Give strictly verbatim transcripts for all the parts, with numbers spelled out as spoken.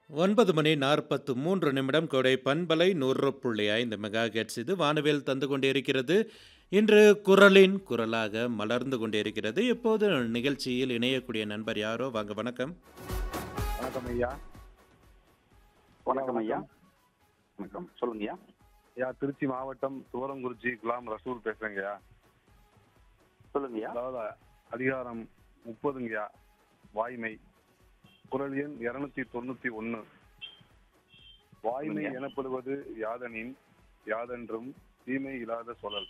ஒன்பது மணி நாற்பத்து மூன்று நிமிடம் கோடை பண்பலை நூறு புள்ளி ஐந்து மெகா ஹெர்ட்ஸ் இது வானவில் தந்து கொண்டிருக்கிறது. இன்று குரலின் குரலாக மலர்ந்து கொண்டிருக்கிறது. இப்போது நிகழ்ச்சியில் இணையக்கூடிய நண்பர் யாரோ வாங்க வணக்கம். வணக்கம் ஐயா. வணக்கம் ஐயா. வணக்கம் சொல்லுங்கய்யா. ஐயா திருச்சி மாவட்டம் துவரங்குறிச்சி குலாம் ரசூல் பேசுறேங்கய்யா. சொல்லுங்கய்யா. அதாவது அதிகாரம் முப்பதுங்கய்யா, வாய்மை. குரல் எண் இருநூத்தி தொண்ணூத்தி ஒன்னு. வாய்மை எனப்படுவது யாதனின் யாதென்றும் தீமை இல்லாத சொல்லல்.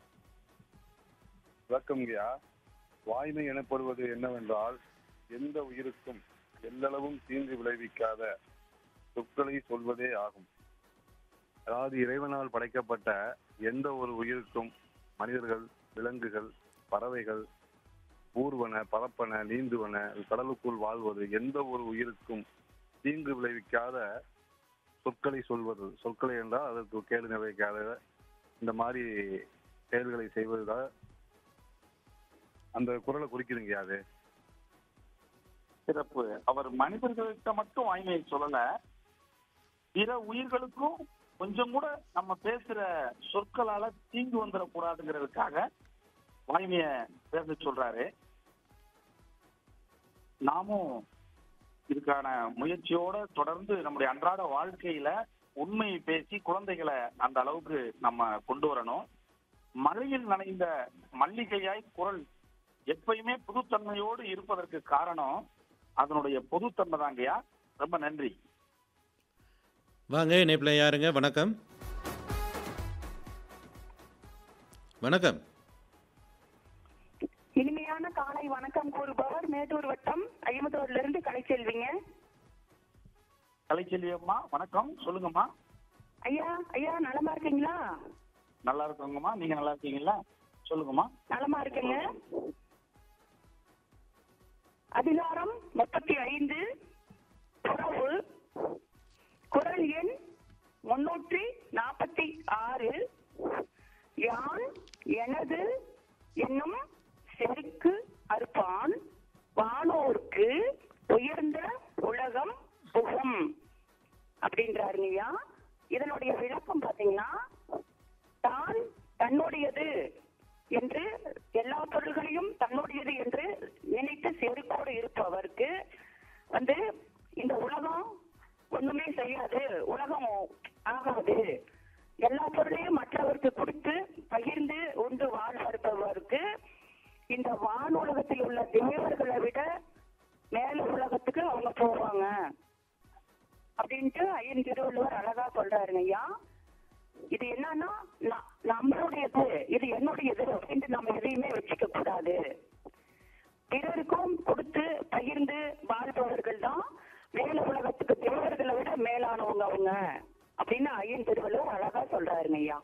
விளக்கம்யா, வாய்மை எனப்படுவது என்னவென்றால் எந்த உயிருக்கும் எல்லளவும் தீங்கு விளைவிக்காத சொற்களை சொல்வதே ஆகும். அதாவது இறைவனால் படைக்கப்பட்ட எந்த ஒரு உயிருக்கும் மனிதர்கள், விலங்குகள், பறவைகள், ஊர்வன, பரப்பன, நீந்துவன, கடலுக்குள் வாழ்வது எந்த ஒரு உயிருக்கும் தீங்கு விளைவிக்காத சொற்களை சொல்வது. சொற்களை என்றால் அதற்கு கேடு நிலைக்காத இந்த மாதிரி செயல்களை செய்வதுதான் அந்த குரலை குறிக்குதுங்க. அது சிறப்பு. அவர் மனிதர்கள்கிட்ட மட்டும் வாய்மையை சொல்லல, பிற உயிர்களுக்கும் கொஞ்சம் கூட நம்ம பேசுற சொற்களால தீங்கு வந்துடக்கூடாதுங்கிறதுக்காக வாய்மைய பேச சொல்றாரு. நாமும் இதுக்கான முயற்சியோட தொடர்ந்து நம்முடைய அன்றாட வாழ்க்கையில உண்மையை பேசி குழந்தைகளை அந்த அளவுக்கு நம்ம கொண்டு வரணும். மழையில் நனைந்த மல்லிகையாய் குரல் எப்பயுமே புதுத்தன்மையோடு இருப்பதற்கு காரணம் அதனுடைய பொதுத்தன்மை தாங்கய்யா. ரொம்ப நன்றி. வாங்க இணைப்பில் யாருங்க? வணக்கம். வணக்கம். இனிமையான காலை வணக்கம் கூறுபவர் மேட்டூர் வட்டம் ஐம்பத்தோர்ல இருந்து கலைச்செல்விங்க. கலைச்செல்வி அம்மா வணக்கம், சொல்லுங்கம்மா. ஐயா ஐயா நலமா இருக்கீங்களா? நல்லா இருக்கோங்கம்மா, நீங்க நல்லா இருக்கீங்களா? சொல்லுங்கம்மா. நலமா இருக்குங்க. அதிகாரம் முப்பத்தி ஐந்து, துறவு. குரல் எண் முன்னூற்றி நாற்பத்தி ஆறு. யான் எனது என்னும் செருக்கு அறுப்பான் வானோர்க்கு உயர்ந்த உலகம் புகும் அப்படின்றாருங்கய்யா. இதனுடைய விளக்கம் பாத்தீங்கன்னா, தான் தன்னுடையது என்று எல்லா பொருள்களையும் தன்னுடையது என்று நினைத்து செருக்கோடு இருப்பவருக்கு வந்து இந்த உலகம் ஒண்ணுமே செய்யாது, உலகம் ஆகாது, எல்லா பொருளையும் மற்றவருக்கு கொடுத்து பகிர்ந்து உண்டு வாழ்வதற்கு இந்த வான் உலகத்தில் உள்ள தேவர்களை விட மேல உலகத்துக்கு அவங்க போவாங்க அப்படின்ட்டு ஐயன் திருவள்ளுவர் அழகா சொல்றாருங்க ஐயா. இது என்னன்னா நம்மளுடையது, இது என்னுடையது அப்படின்ட்டு நம்ம எதையுமே வச்சுக்க கூடாது. பிறருக்கும் கொடுத்து பகிர்ந்து வாழ்பவர்கள் தான் மேல உலகத்துக்கு தேவர்களை விட மேலானவங்க அவங்க அப்படின்னு ஐயன் திருவள்ளுவர் அழகா சொல்றாருங்க ஐயா.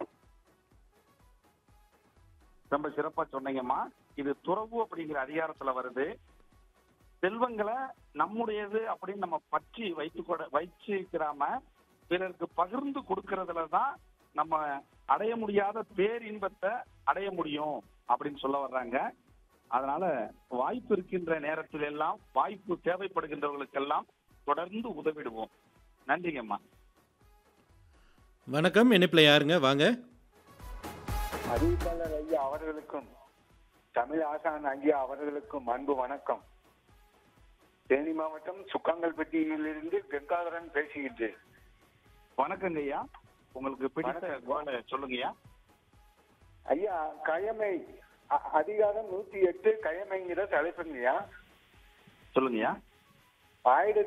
ரொம்ப சிறப்பா சொன்னீங்கம்மா. இது துறவு அப்படிங்கிற அதிகாரத்துல வருது. செல்வங்களை நம்முடையது அப்படின்னு நம்ம பற்றி வைத்து கூட வச்சிக்கிறாம பிறருக்கு பகிர்ந்து கொடுக்கறதுலதான் நம்ம அடைய முடியாத பேரின்பத்தை அடைய முடியும் அப்படின்னு சொல்ல வர்றாங்க. அதனால வாய்ப்பு இருக்கின்ற நேரத்தில் எல்லாம், வாய்ப்பு தேவைப்படுகின்றவர்களுக்கெல்லாம் தொடர்ந்து உதவிடுவோம். நன்றிங்கம்மா. வணக்கம். இணைப்பில் யாருங்க? வாங்க. அறிவிப்பாளர் ஐயா அவர்களுக்கும் தமிழ் ஆசான் ஐயா அவர்களுக்கும் அன்பு வணக்கம். தேனி மாவட்டம் சுக்காங்கல்பட்டியிலிருந்து கங்காதரன் பேசுகின்றேன். வணக்கங்க ஐயா. உங்களுக்கு பிடித்த குரலை சொல்லுங்கய்யா. ஐயா, கயமை அதிகாரம் நூத்தி எட்டு கயமைங்கிற தலைப்புங்கய்யா. சொல்லுங்கய்யா. ஆயிரத்தி